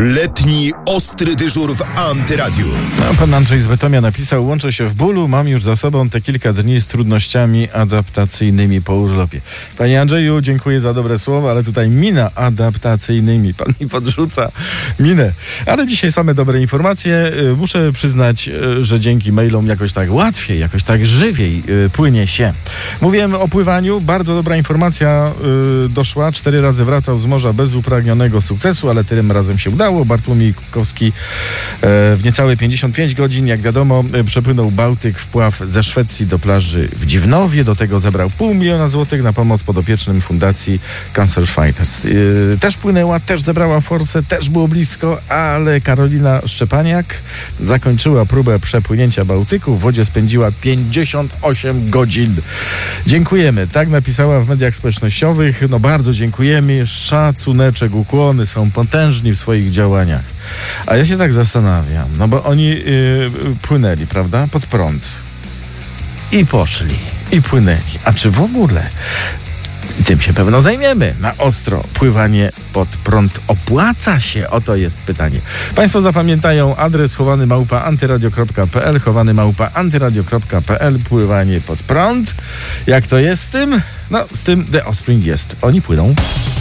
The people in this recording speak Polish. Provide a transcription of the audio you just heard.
Letni ostry dyżur w Antyradiu. No, pan Andrzej z Bytomia napisał: łączę się w bólu, mam już za sobą te kilka dni z trudnościami adaptacyjnymi po urlopie. Panie Andrzeju, dziękuję za dobre słowa, ale tutaj mina adaptacyjnymi. Pan mi podrzuca minę. Ale dzisiaj same dobre informacje. Muszę przyznać, że dzięki mailom jakoś tak łatwiej, jakoś tak żywiej płynie się. Mówiłem o pływaniu. Bardzo dobra informacja doszła. 4 razy wracał z morza bez upragnionego sukcesu, ale tym razem się udało. Bartłomiej Kukowski w niecałe 55 godzin, jak wiadomo, przepłynął Bałtyk, wpław ze Szwecji do plaży w Dziwnowie. Do tego zebrał $500 000 na pomoc podopiecznym Fundacji Cancer Fighters. Też płynęła, też zebrała forsę, też było blisko, ale Karolina Szczepaniak zakończyła próbę przepłynięcia Bałtyku. W wodzie spędziła 58 godzin. Dziękujemy. Tak napisała w mediach społecznościowych. No bardzo dziękujemy. Szacuneczek, ukłony, są potężni w swoich działaniach. A ja się tak zastanawiam, no bo oni płynęli, prawda, pod prąd i poszli, i płynęli. A czy w ogóle, tym się pewno zajmiemy, na ostro, pływanie pod prąd opłaca się? Oto jest pytanie. Państwo zapamiętają adres chowany@antyradio.pl, chowany@antyradio.pl, pływanie pod prąd. Jak to jest z tym? No, z tym The Offspring jest. Oni płyną.